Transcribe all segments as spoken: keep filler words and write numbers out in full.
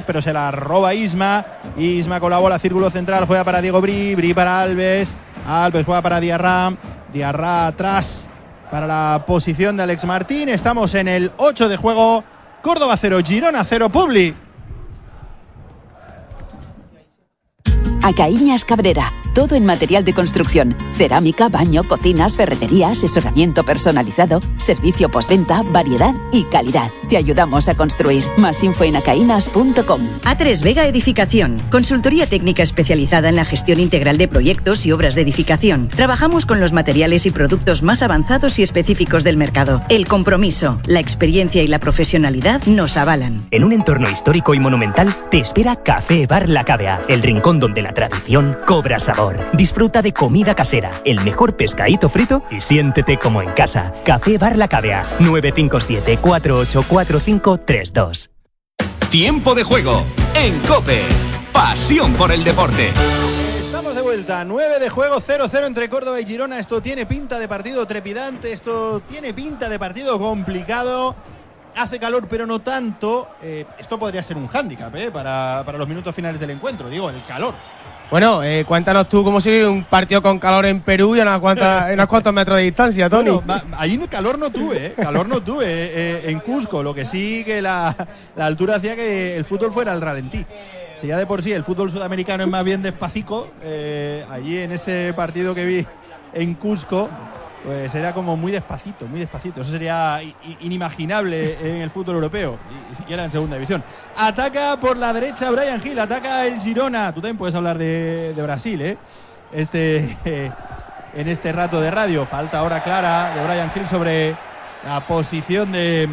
pero se la roba Isma. Isma con la bola, círculo central, juega para Diego Bri, Bri para Alves. Alves juega para Diarra. Diarra atrás para la posición de Alex Martín. Estamos en el ocho de juego. Córdoba cero, Girona cero, Publi. Acaíñas Cabrera, todo en material de construcción, cerámica, baño, cocinas, ferretería, asesoramiento personalizado, servicio postventa, variedad y calidad. Te ayudamos a construir. Más info en acaínas punto com. A tres Vega Edificación, consultoría técnica especializada en la gestión integral de proyectos y obras de edificación. Trabajamos con los materiales y productos más avanzados y específicos del mercado. El compromiso, la experiencia y la profesionalidad nos avalan. En un entorno histórico y monumental te espera Café Bar La Cavea, el rincón donde la tradición cobra sabor. Disfruta de comida casera, el mejor pescadito frito y siéntete como en casa. Café Bar La Cavea, nueve cinco siete, cuatro ocho cuatro cinco tres dos. Tiempo de juego en COPE. Pasión por el deporte. Estamos de vuelta, nueve de juego, cero cero entre Córdoba y Girona. Esto tiene pinta de partido trepidante, esto tiene pinta de partido complicado. Hace calor, pero no tanto. Eh, esto podría ser un hándicap eh, para, para los minutos finales del encuentro. Digo, el calor. Bueno, eh, cuéntanos tú cómo se vive un partido con calor en Perú y a unas cuantas, unos cuantos metros de distancia, Tony. Bueno, va, allí calor no tuve, ¿eh? calor no tuve eh, en Cusco. Lo que sí que la, la altura hacía que el fútbol fuera al ralentí. Si ya de por sí el fútbol sudamericano es más bien despacito, eh, allí en ese partido que vi en Cusco, pues era como muy despacito, muy despacito. Eso sería inimaginable en el fútbol europeo, ni siquiera en segunda división. Ataca por la derecha Bryan Gil, ataca el Girona. Tú también puedes hablar de, de Brasil, ¿eh? Este, eh, en este rato de radio. Falta ahora clara de Bryan Gil sobre la posición de,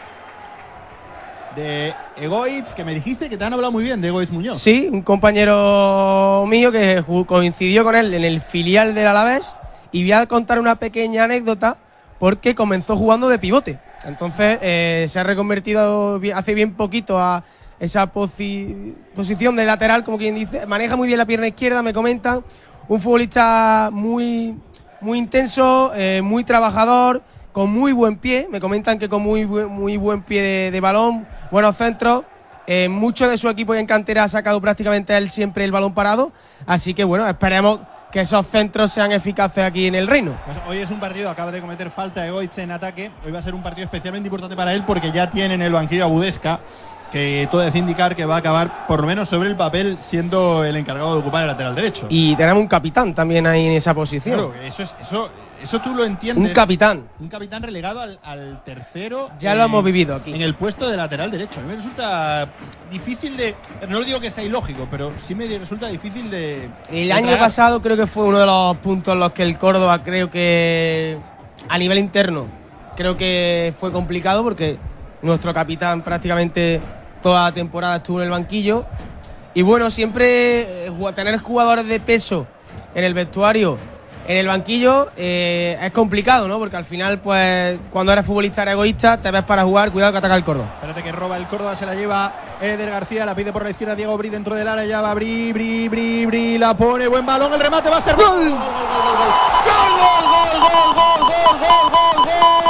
de Egoitz, que me dijiste que te han hablado muy bien de Egoitz Muñoz. Sí, un compañero mío que coincidió con él en el filial del Alavés. Y voy a contar una pequeña anécdota porque comenzó jugando de pivote. Entonces eh, se ha reconvertido hace bien poquito a esa posi- posición de lateral, como quien dice. Maneja muy bien la pierna izquierda, me comentan. Un futbolista muy, muy intenso, eh, muy trabajador, con muy buen pie. Me comentan que con muy, muy buen pie de, de balón, buenos centros. Eh, mucho de su equipo en cantera ha sacado prácticamente a él siempre el balón parado. Así que bueno, esperemos que esos centros sean eficaces aquí en el Reino. Pues hoy es un partido, acaba de cometer falta Egoitz en ataque. Hoy va a ser un partido especialmente importante para él porque ya tiene en el banquillo a Budesca, que todo es indicar que va a acabar, por lo menos sobre el papel, siendo el encargado de ocupar el lateral derecho. Y tenemos un capitán también ahí en esa posición. Claro, eso es eso. Eso tú lo entiendes. Un capitán. Un capitán relegado al, al tercero. Ya eh, lo hemos vivido aquí. En el puesto de lateral derecho. A mí me resulta difícil de... No digo que sea ilógico, pero sí me resulta difícil de... El de año tragar. pasado creo que fue uno de los puntos en los que el Córdoba creo que a nivel interno creo que fue complicado porque nuestro capitán prácticamente toda la temporada estuvo en el banquillo. Y bueno, siempre eh, tener jugadores de peso en el vestuario, en el banquillo, eh, es complicado, ¿no? Porque al final, pues, cuando eres futbolista eres egoísta, te ves para jugar, cuidado que ataca el Córdoba. Espérate que roba el Córdoba, se la lleva Eder García, la pide por la izquierda Diego Bri dentro del área, ya va Bri, Bri, Bri, Bri, la pone, buen balón, el remate va a ser gol. Gol, gol, gol, gol, gol, gol, gol, gol, gol, gol,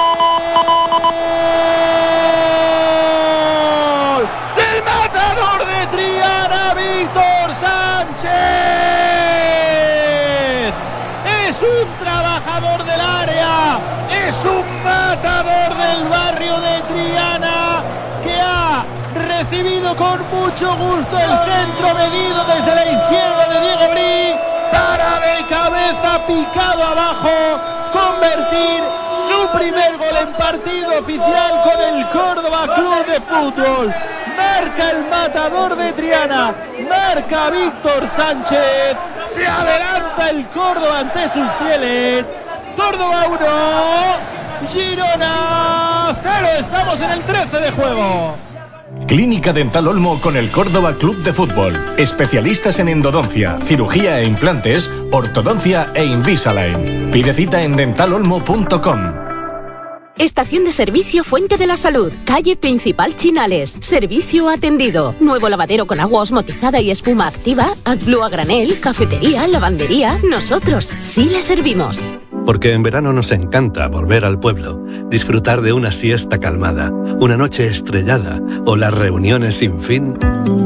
gol del matador de Triana, Víctor Sánchez. Es un trabajador del área, es un matador del barrio de Triana que ha recibido con mucho gusto el centro medido desde la izquierda de Diego Bri para de cabeza picado abajo convertir su primer gol en partido oficial con el Córdoba Club de Fútbol. Marca el matador de Triana, marca Víctor Sánchez, se adelanta el Córdoba ante sus fieles. Córdoba uno, Girona cero, estamos en el trece de juego. Clínica Dental Olmo con el Córdoba Club de Fútbol. Especialistas en endodoncia, cirugía e implantes, ortodoncia e Invisalign. Pide cita en dental olmo punto com. Estación de servicio Fuente de la Salud, calle Principal Chinales, servicio atendido, nuevo lavadero con agua osmotizada y espuma activa, AdBlue a granel, cafetería, lavandería, nosotros sí le servimos. Porque en verano nos encanta volver al pueblo, disfrutar de una siesta calmada, una noche estrellada o las reuniones sin fin.